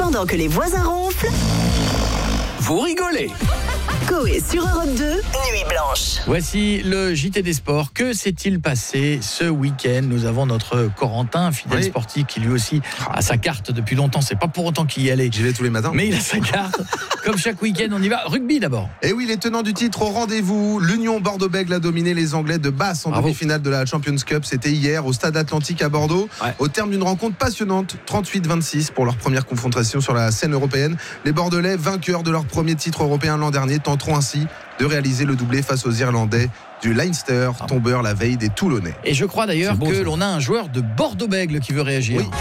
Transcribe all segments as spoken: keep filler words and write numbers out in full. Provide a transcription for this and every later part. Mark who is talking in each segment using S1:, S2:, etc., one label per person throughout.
S1: Pendant que les voisins ronflent,
S2: vous rigolez.
S1: Coé sur Europe deux, Nuit Blanche.
S3: Voici le J T des sports. Que s'est-il passé ce week-end ? Nous avons notre Corentin, fidèle
S4: oui.
S3: sportif, qui lui aussi a sa carte depuis longtemps. C'est pas pour autant qu'il y allait.
S4: J'y vais tous les matins.
S3: Mais il a sa carte. Comme chaque week-end, on y va. Rugby d'abord.
S4: Et oui, les tenants du titre au rendez-vous. L'Union Bordeaux-Bègles a dominé les Anglais de Basse en
S3: Bravo.
S4: demi-finale de la Champions Cup. C'était hier au Stade Atlantique à Bordeaux.
S3: Ouais.
S4: Au terme d'une rencontre passionnante, trente-huit vingt-six pour leur première confrontation sur la scène européenne. Les Bordelais, vainqueurs de leur premier titre européen l'an dernier, tenteront ainsi de réaliser le doublé face aux Irlandais du Leinster, tombeur la veille des Toulonnais.
S3: Et je crois d'ailleurs
S4: C'est beau,
S3: que
S4: ça.
S3: l'on a un joueur de Bordeaux-Bègles qui veut réagir.
S4: Oui.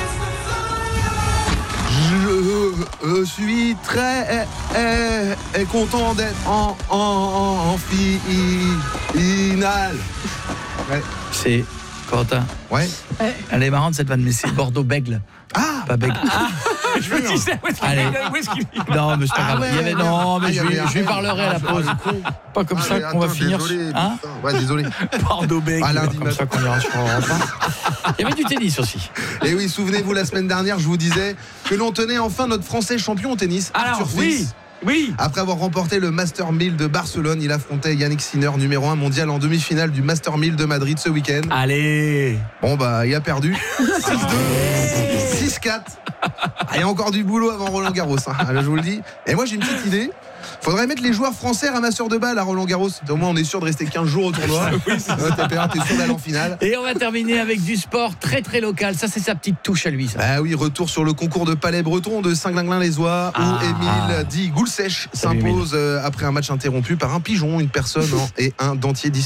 S4: Je euh, suis très euh, euh, content d'être en, en, en, en fi- finale. Ouais.
S3: C'est Corentin.
S4: Ouais.
S3: Elle est marrante cette vanne, mais c'est Bordeaux-Bègles.
S4: Ah,
S3: Pas Bègles.
S2: Je me disais, où est-ce qu'il
S3: Allez.
S2: où est-ce qu'il
S3: Non, mais c'est pas
S4: Ah
S3: grave.
S4: ouais,
S3: Il y avait...
S4: ouais.
S3: Non, mais
S4: Ah,
S3: je
S4: il y
S3: lui,
S4: avait
S3: je lui
S4: un-
S3: parlerai à la pause. Pas comme
S4: Ah,
S3: ça
S4: mais
S3: qu'on va
S4: attends,
S3: finir.
S4: Désolé,
S3: Hein
S4: putain. Ouais, désolé.
S3: Bordeaux-Bègles.
S4: Ah, lundi
S3: Comme
S4: matin.
S3: ça qu'on ira sur Europe un. Il y avait du tennis aussi.
S4: Et oui, souvenez-vous, la semaine dernière, je vous disais que l'on tenait enfin notre Français champion au tennis,
S2: Alors,
S4: Arthur
S2: oui,
S4: Fils.
S2: oui.
S4: Après avoir remporté le Master mille de Barcelone, il affrontait Yannick Sinner, numéro un mondial, en demi-finale du Master mille de Madrid ce week-end.
S2: Allez.
S4: Bon, bah, il a perdu. six deux, six quatre. Ah, il y a encore du boulot avant Roland Garros, hein. Alors, je vous le dis. Et moi, j'ai une petite idée. Faudrait mettre les joueurs français ramasseurs de balles à Roland Garros. Au moins, on est sûr de rester quinze jours au tournoi. Ouais, t'es payé, t'es sûr d'aller en finale.
S3: Et on va terminer avec du sport très très local. Ça, c'est sa petite touche à lui, ça.
S4: Bah oui, retour sur le concours de palais breton de Saint-Glinglin-les-Oies
S3: Ah.
S4: où Émile dit Goulsèche
S3: Salut,
S4: s'impose euh, après un match interrompu par un pigeon, une personne en- et un dentier disparu.